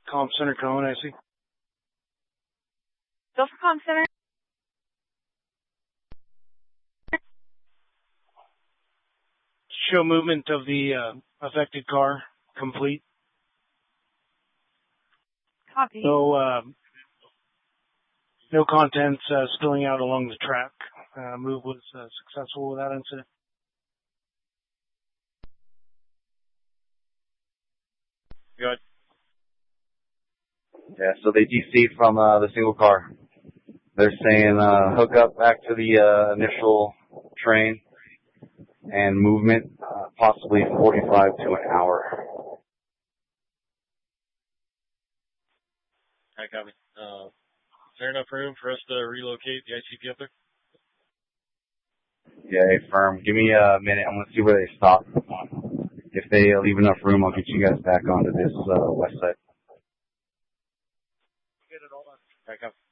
Comm Center Cohen, I see. Go for Comm Center. Show movement of the affected car complete. Copy. No contents spilling out along the track. Move was successful without incident. Good. Yeah, so they DC'd from the single car. They're saying hook up back to the initial train and movement, possibly 45 to an hour. I copy. Is there enough room for us to relocate the ICP up there? Yeah, firm. Give me a minute. I'm going to see where they stop. If they leave enough room, I'll get you guys back onto this west side. I copy.